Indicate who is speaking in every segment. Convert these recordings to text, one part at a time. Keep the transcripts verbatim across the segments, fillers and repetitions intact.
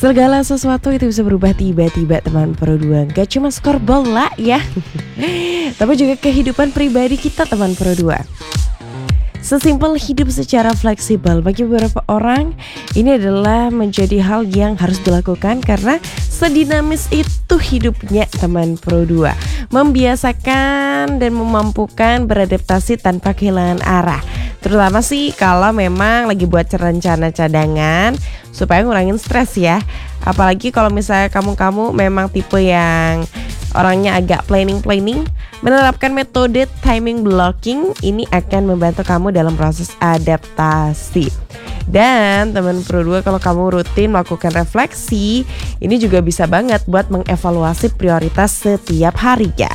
Speaker 1: Segala sesuatu itu bisa berubah tiba-tiba teman Pro dua. Gak cuma skor bola ya, tapi juga kehidupan pribadi kita teman Pro dua. Sesimpel hidup secara fleksibel bagi beberapa orang ini adalah menjadi hal yang harus dilakukan karena sedinamis itu hidupnya teman Pro dua. Membiasakan dan memampukan beradaptasi tanpa kehilangan arah. Terutama sih kalau memang lagi buat rencana cadangan supaya ngurangin stres ya. Apalagi kalau misalnya kamu-kamu memang tipe yang orangnya agak planning-planning, menerapkan metode timing blocking ini akan membantu kamu dalam proses adaptasi. Dan teman Pro dua, kalau kamu rutin melakukan refleksi, ini juga bisa banget buat mengevaluasi prioritas setiap harinya.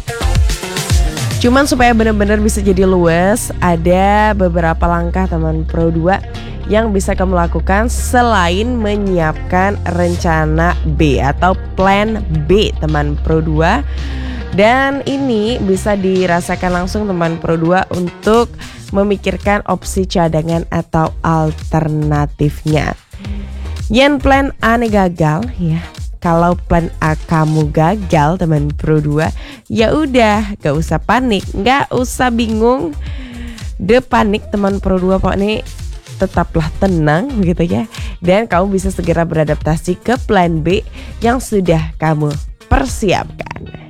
Speaker 1: Cuman supaya benar-benar bisa jadi luwes, ada beberapa langkah teman Pro dua yang bisa kamu lakukan selain menyiapkan rencana B atau plan B teman Pro dua. Dan ini bisa dirasakan langsung teman Pro dua untuk memikirkan opsi cadangan atau alternatifnya. Yen plan A nih gagal ya. Kalau plan A kamu gagal teman Pro dua, ya udah gak usah panik, gak usah bingung. The panik teman Pro dua pokoknya tetaplah tenang gitu ya. Dan kamu bisa segera beradaptasi ke plan B yang sudah kamu persiapkan.